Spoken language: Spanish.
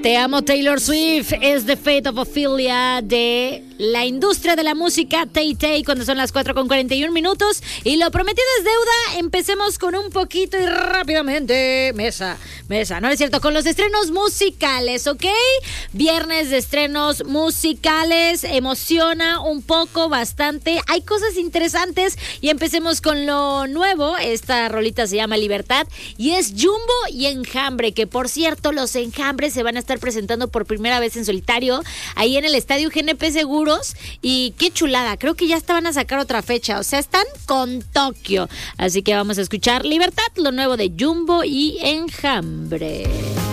Te amo, Taylor Swift. Es The Fate of Ophelia de la industria de la música, Tay Tay, cuando son las 4:41. Y lo prometido es deuda. Empecemos con un poquito y rápidamente. Mesa, no es cierto, con los estrenos musicales, ¿ok? Viernes de estrenos musicales. Emociona un poco, bastante. Hay cosas interesantes. Y empecemos con lo nuevo. Esta rolita se llama Libertad. Y es Jumbo y Enjambre. Que por cierto, los Enjambres se van a estar presentando por primera vez en solitario ahí en el estadio GNP Seguros, y qué chulada, creo que ya van a sacar otra fecha, o sea, están con Tokio, así que vamos a escuchar Libertad, lo nuevo de Jumbo y Enjambre.